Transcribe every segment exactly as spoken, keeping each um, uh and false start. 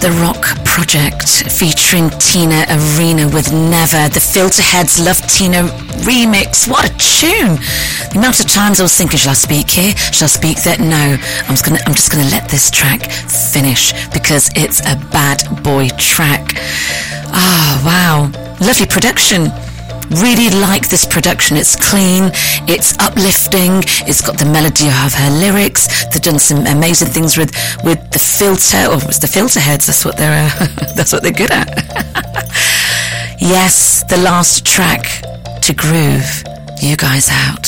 The Rock Project featuring Tina Arena with Never. The Filterheads Love Tina remix. What a tune! The amount of times I was thinking, shall I speak here? Shall I speak there? No, I'm just gonna, I'm just gonna let this track finish because it's a bad boy track. Ah, oh, wow. Lovely production. Really like this production. It's clean, it's uplifting, it's got the melody of her lyrics. They've done some amazing things with with the filter, or it's the filter heads. That's what they're uh, that's what they're good at. Yes, the last track to groove you guys out.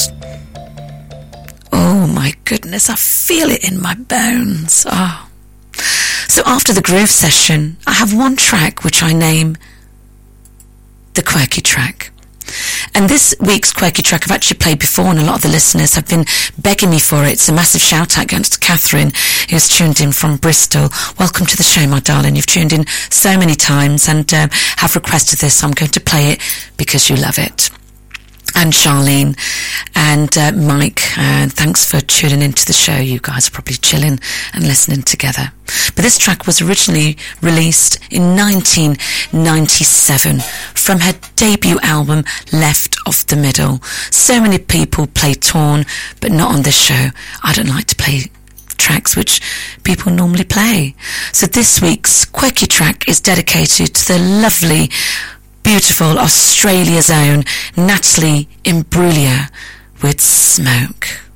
Oh my goodness, I feel it in my bones. Oh. So after the groove session, I have one track which I name the quirky track. And this week's quirky track I've actually played before, and a lot of the listeners have been begging me for it. It's a massive shout out goes to Catherine, who's tuned in from Bristol. Welcome to the show, my darling. You've tuned in so many times and um, have requested this, so I'm going to play it because you love it. And Charlene and uh, Mike, uh, thanks for tuning into the show. You guys are probably chilling and listening together. But this track was originally released in nineteen ninety-seven from her debut album, Left of the Middle. So many people play Torn, but not on this show. I don't like to play tracks which people normally play. So this week's quirky track is dedicated to the lovely, beautiful Australia's own Natalie Imbruglia with Smoke.